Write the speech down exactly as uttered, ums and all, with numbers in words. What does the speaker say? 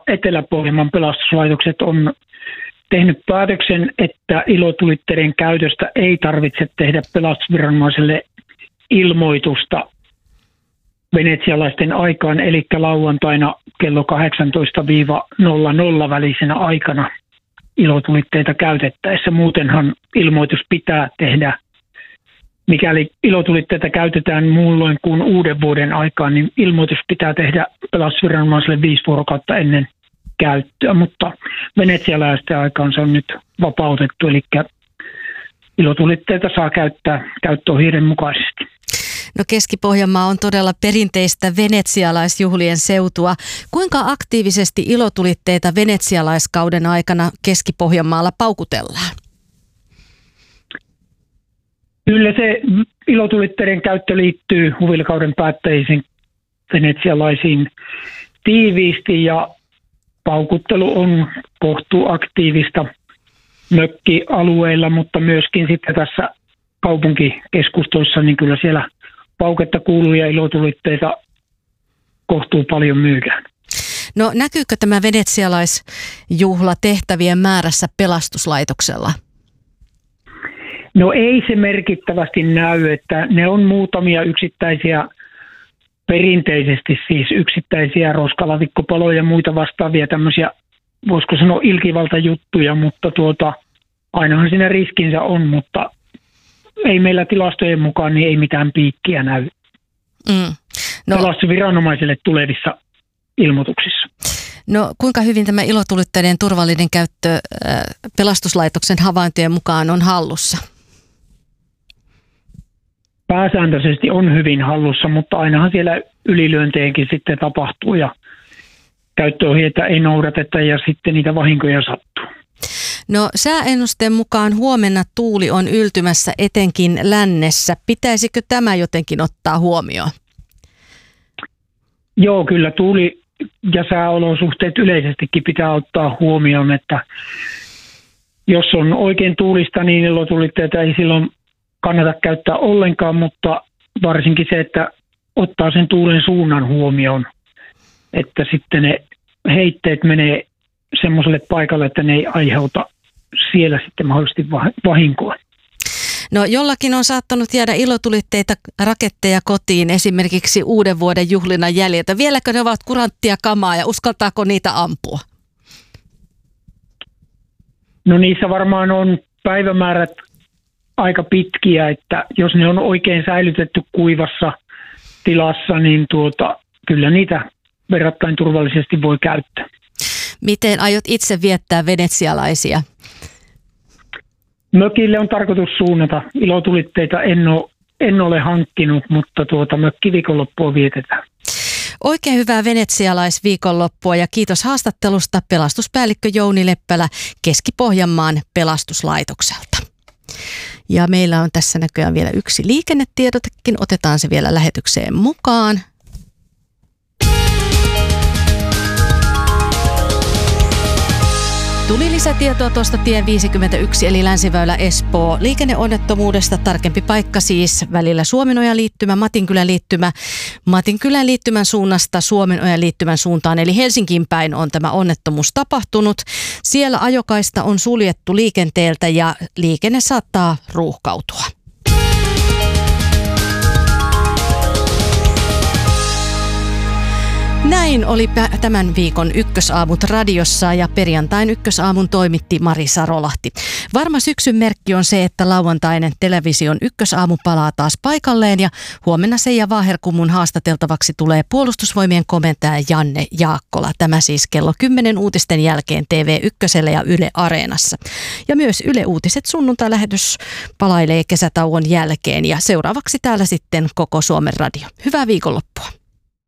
Etelä-Pohjanmaan pelastuslaitokset on tehnyt päätöksen, että ilotulitteiden käytöstä ei tarvitse tehdä pelastusviranomaiselle ilmoitusta venetsialaisten aikaan, eli lauantaina kello kahdeksantoista nolla nolla välisenä aikana ilotulitteita käytettäessä. Muutenhan ilmoitus pitää tehdä. Mikäli ilotulitteita käytetään muulloin kuin uuden vuoden aikaan, niin ilmoitus pitää tehdä pelastusviranomaiselle viisi vuorokautta ennen käyttöä, mutta venetsialaisten aikaan se on nyt vapautettu, eli ilotulitteita saa käyttää käyttöohjeiden mukaisesti. No Keski-Pohjanmaa on todella perinteistä venetsialaisjuhlien seutua. Kuinka aktiivisesti ilotulitteita venetsialaiskauden aikana Keski-Pohjanmaalla paukutellaan? Kyllä se ilotulitteiden käyttö liittyy huvilakauden päättäjisiin venetsialaisiin tiiviisti ja paukuttelu on kohtuu aktiivista mökkialueilla, mutta myöskin sitten tässä kaupunkikeskustossa, niin kyllä siellä pauketta kuuluu ja ilotulitteita kohtuu paljon myydään. No näkyykö tämä venetsialaisjuhla tehtävien määrässä pelastuslaitoksella? No ei se merkittävästi näy, että ne on muutamia yksittäisiä, perinteisesti siis yksittäisiä roskalavikkopaloja ja muita vastaavia tämmöisiä, voisiko sanoa ilkivaltajuttuja, mutta tuota, ainahan siinä riskinsä on, mutta ei meillä tilastojen mukaan niin ei mitään piikkiä näy mm. no, pelastusviranomaisille tulevissa ilmoituksissa. No kuinka hyvin tämä ilotulitteiden turvallinen käyttö äh, pelastuslaitoksen havaintojen mukaan on hallussa? Pääsääntöisesti on hyvin hallussa, mutta ainahan siellä ylilyönteenkin sitten tapahtuu ja käyttöohjeita ei noudateta ja sitten niitä vahinkoja sattuu. No sääennusteen mukaan huomenna tuuli on yltymässä etenkin lännessä. Pitäisikö tämä jotenkin ottaa huomioon? Joo, kyllä tuuli ja sääolosuhteet yleisestikin pitää ottaa huomioon, että jos on oikein tuulista, niin ilotulitteita ei silloin kannata käyttää ollenkaan, mutta varsinkin se, että ottaa sen tuulen suunnan huomioon, että sitten ne heitteet menee semmoiselle paikalle, että ne ei aiheuta siellä sitten mahdollisesti vahinkoa. No jollakin on saattanut jäädä ilotulitteita, raketteja kotiin esimerkiksi uuden vuoden juhlina jäljiltä. Vieläkö ne ovat kuranttia kamaa ja uskaltaako niitä ampua? No niissä varmaan on päivämäärät aika pitkiä, että jos ne on oikein säilytetty kuivassa tilassa, niin tuota, kyllä niitä verrattain turvallisesti voi käyttää. Miten aiot itse viettää venetsialaisia? Mökille on tarkoitus suunnata. Ilotulitteita en ole, en ole hankkinut, mutta tuota mökkiviikonloppua vietetään. Oikein hyvää venetsialaisviikonloppua ja kiitos haastattelusta pelastuspäällikkö Jouni Leppälä Keski-Pohjanmaan pelastuslaitokselta. Ja meillä on tässä näköjään vielä yksi liikennetiedotekin. Otetaan se vielä lähetykseen mukaan. Tuli lisätietoa tuosta tie viisikymmentäyksi eli Länsiväylä Espoo liikenneonnettomuudesta. Tarkempi paikka siis välillä Suomenojan liittymä, Matinkylän liittymä, Matinkylän liittymän suunnasta Suomenojan liittymän suuntaan. Eli Helsinkiin päin on tämä onnettomuus tapahtunut. Siellä ajokaista on suljettu liikenteeltä ja liikenne saattaa ruuhkautua. Näin oli tämän viikon Ykkösaamut radiossa ja perjantain Ykkösaamun toimitti Mari Sarolahti. Varma syksyn merkki on se, että lauantainen television Ykkösaamu palaa taas paikalleen ja huomenna Seija Vaaherkumun haastateltavaksi tulee Puolustusvoimien komentaja Janne Jaakkola. Tämä siis kello kymmenen uutisten jälkeen T V Ykkösellä ja Yle Areenassa. Ja myös Yle Uutiset sunnuntai-lähetys palailee kesätauon jälkeen ja seuraavaksi täällä sitten koko Suomen radio. Hyvää viikonloppua.